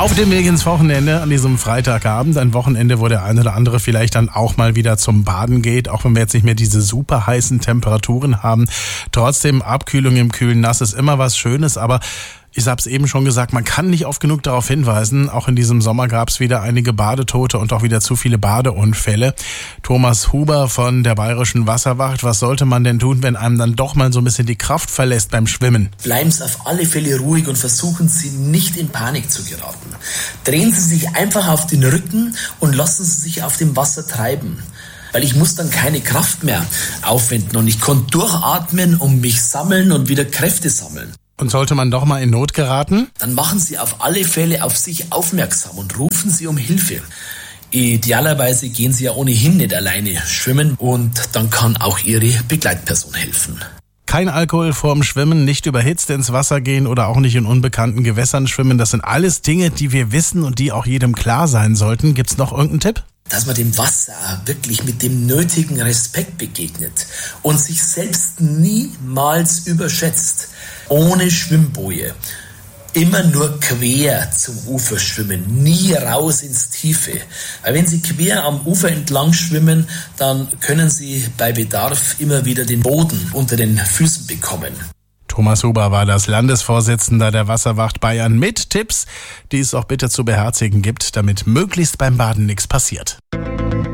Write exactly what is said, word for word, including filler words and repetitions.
Auf dem Weg ins Wochenende an diesem Freitagabend, ein Wochenende, wo der eine oder andere vielleicht dann auch mal wieder zum Baden geht, auch wenn wir jetzt nicht mehr diese super heißen Temperaturen haben. Trotzdem, Abkühlung im kühlen Nass ist immer was Schönes, aber ich habe es eben schon gesagt, man kann nicht oft genug darauf hinweisen. Auch in diesem Sommer gab es wieder einige Badetote und auch wieder zu viele Badeunfälle. Thomas Huber von der Bayerischen Wasserwacht, was sollte man denn tun, wenn einem dann doch mal so ein bisschen die Kraft verlässt beim Schwimmen? Bleiben Sie auf alle Fälle ruhig und versuchen Sie nicht in Panik zu geraten. Drehen Sie sich einfach auf den Rücken und lassen Sie sich auf dem Wasser treiben. Weil ich muss dann keine Kraft mehr aufwenden und ich kann durchatmen und mich sammeln und wieder Kräfte sammeln. Und sollte man doch mal in Not geraten? Dann machen Sie auf alle Fälle auf sich aufmerksam und rufen Sie um Hilfe. Idealerweise gehen Sie ja ohnehin nicht alleine schwimmen und dann kann auch Ihre Begleitperson helfen. Kein Alkohol vorm Schwimmen, nicht überhitzt ins Wasser gehen oder auch nicht in unbekannten Gewässern schwimmen. Das sind alles Dinge, die wir wissen und die auch jedem klar sein sollten. Gibt's noch irgendeinen Tipp? Dass man dem Wasser wirklich mit dem nötigen Respekt begegnet und sich selbst niemals überschätzt. Ohne Schwimmboje. Immer nur quer zum Ufer schwimmen, nie raus ins Tiefe. Weil wenn Sie quer am Ufer entlang schwimmen, dann können Sie bei Bedarf immer wieder den Boden unter den Füßen bekommen. Thomas Huber war das Landesvorsitzender der Wasserwacht Bayern mit Tipps, die es auch bitte zu beherzigen gibt, damit möglichst beim Baden nichts passiert.